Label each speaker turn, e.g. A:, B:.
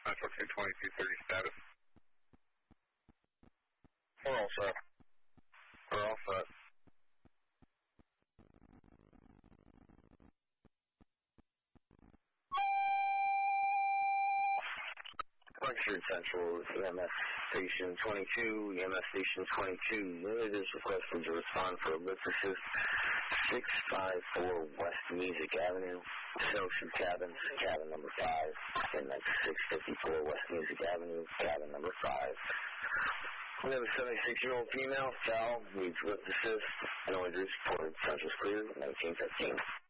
A: Central 22230 status.
B: We're all set.
A: We're all set.
B: Frankfurt Central, EMS Station 22, EMS Station 22. It is requested to respond for a lift assist 654 West Music Avenue. Social cabin, cabin number 5. And that's 654 West Music Avenue, cabin number 5. We have a 76-year-old female, Cal, needs lift assist. No injuries reported. Central's clear, 1915.